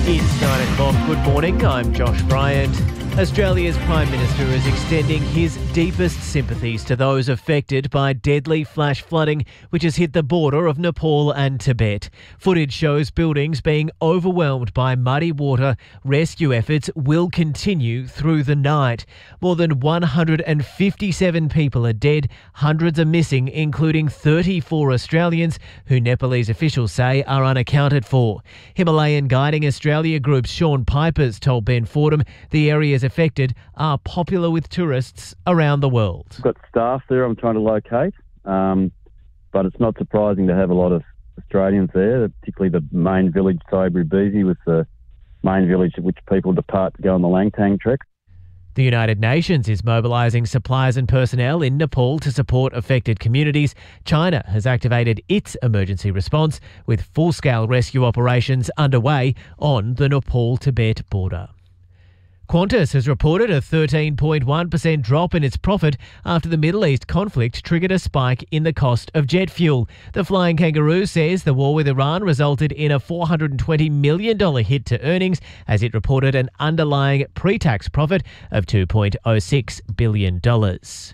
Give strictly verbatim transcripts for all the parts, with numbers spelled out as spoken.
It's nine o'clock. Good morning. I'm Josh Bryant. Australia's Prime Minister is extending his deepest sympathies to those affected by deadly flash flooding which has hit the border of Nepal and Tibet. Footage shows buildings being overwhelmed by muddy water. Rescue efforts will continue through the night. More than one hundred fifty-seven people are dead. Hundreds are missing, including thirty-four Australians who Nepalese officials say are unaccounted for. Himalayan Guiding Australia Group's Sean Pipers told Ben Fordham the areas affected are popular with tourists around the world. I've got staff there I'm trying to locate, um, but it's not surprising to have a lot of Australians there, particularly the main village, Sobri Beezy, was the main village at which people depart to go on the Langtang trek. The United Nations is mobilising supplies and personnel in Nepal to support affected communities. China has activated its emergency response with full-scale rescue operations underway on the Nepal-Tibet border. Qantas has reported a thirteen point one percent drop in its profit after the Middle East conflict triggered a spike in the cost of jet fuel. The Flying Kangaroo says the war with Iran resulted in a four hundred twenty million dollars hit to earnings as it reported an underlying pre-tax profit of two point oh six billion dollars.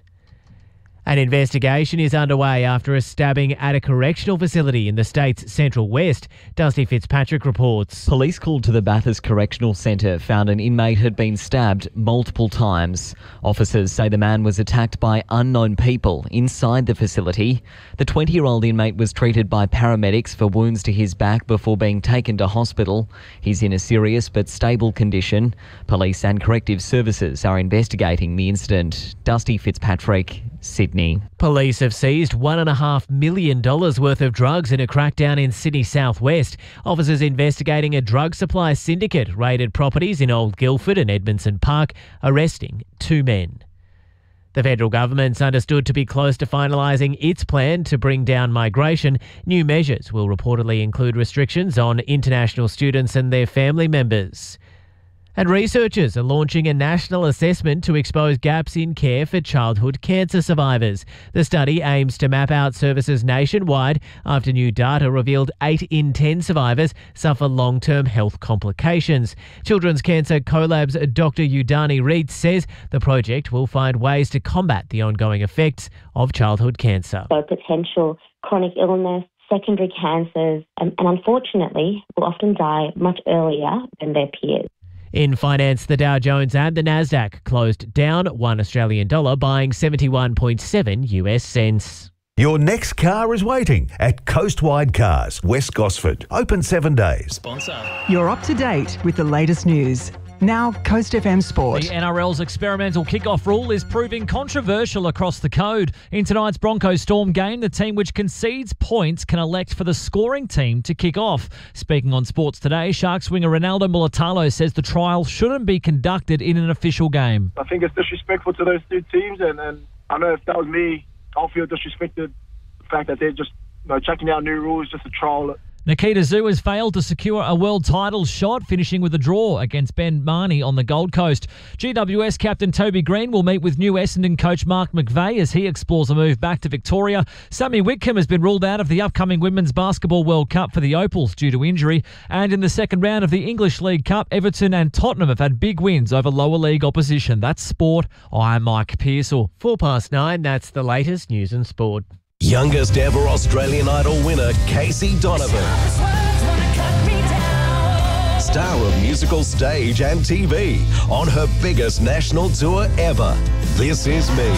An investigation is underway after a stabbing at a correctional facility in the state's central west. Dusty Fitzpatrick reports. Police called to the Bathurst Correctional Centre found an inmate had been stabbed multiple times. Officers say the man was attacked by unknown people inside the facility. The twenty-year-old inmate was treated by paramedics for wounds to his back before being taken to hospital. He's in a serious but stable condition. Police and corrective services are investigating the incident. Dusty Fitzpatrick, Sydney. Police have seized one point five million dollars worth of drugs in a crackdown in Sydney southwest. Officers investigating a drug supply syndicate raided properties in Old Guildford and Edmondson Park, arresting two men. The federal government's understood to be close to finalising its plan to bring down migration. New measures will reportedly include restrictions on international students and their family members. And researchers are launching a national assessment to expose gaps in care for childhood cancer survivors. The study aims to map out services nationwide after new data revealed eight in ten survivors suffer long-term health complications. Children's Cancer Collab's Doctor Udani Reed says the project will find ways to combat the ongoing effects of childhood cancer. So potential chronic illness, secondary cancers, and, and unfortunately will often die much earlier than their peers. In finance, the Dow Jones and the Nasdaq closed down one Australian dollar, buying seventy-one point seven U S cents. Your next car is waiting at Coastwide Cars, West Gosford. Open seven days. Sponsor. You're up to date with the latest news. Now, Coast F M Sport. The N R L's experimental kickoff rule is proving controversial across the code. In tonight's Broncos Storm game, the team which concedes points can elect for the scoring team to kick off. Speaking on Sports Today, Sharks winger Ronaldo Mulatalo says the trial shouldn't be conducted in an official game. I think it's disrespectful to those two teams, and, and I know if that was me, I'll feel disrespected. The fact that they're just you know, checking out new rules just to trial it. Nikita Zoo has failed to secure a world title shot, finishing with a draw against Ben Marnie on the Gold Coast. G W S captain Toby Green will meet with new Essendon coach Mark McVeigh as he explores a move back to Victoria. Sammy Whitcomb has been ruled out of the upcoming Women's Basketball World Cup for the Opals due to injury. And in the second round of the English League Cup, Everton and Tottenham have had big wins over lower league opposition. That's sport. I'm Mike Pearsall. Four past nine, that's the latest news and sport. Youngest ever Australian Idol winner, Casey Donovan. Star of musical stage and T V on her biggest national tour ever. This Is Me.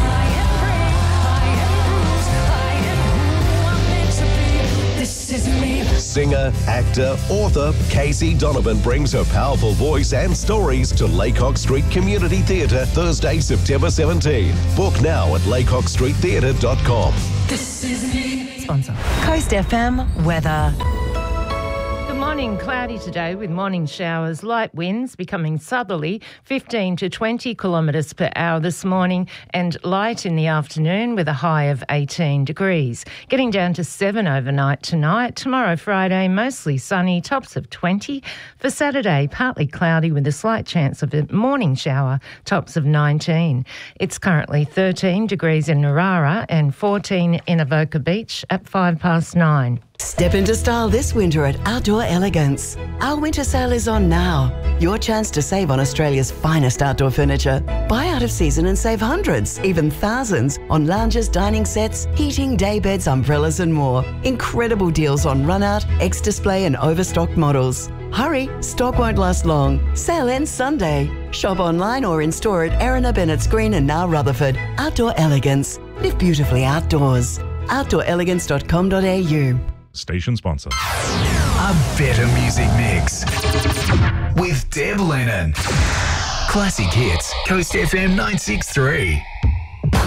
Singer, actor, author, Casey Donovan brings her powerful voice and stories to Laycock Street Community Theatre Thursday, September seventeenth. Book now at laycock street theatre dot com. This is me. Sponsor. Coast F M weather. Good morning, cloudy today with morning showers, light winds becoming southerly, fifteen to twenty kilometres per hour this morning, and light in the afternoon with a high of eighteen degrees. Getting down to seven overnight tonight. Tomorrow, Friday, mostly sunny, tops of twenty. For Saturday, partly cloudy with a slight chance of a morning shower, tops of nineteen. It's currently thirteen degrees in Narara and fourteen in Avoca Beach at five past nine. Step into style this winter at Outdoor Elegance. Our winter sale is on now. Your chance to save on Australia's finest outdoor furniture. Buy out of season and save hundreds, even thousands, on lounges, dining sets, heating, day beds, umbrellas and more. Incredible deals on run-out, ex-display and overstocked models. Hurry, stock won't last long. Sale ends Sunday. Shop online or in store at Erina Bennett's Green and now Rutherford. Outdoor Elegance. Live beautifully outdoors. outdoor elegance dot com dot a u. Station sponsor. A better music mix with Deb Lennon. Classic hits, Coast F M nine six three.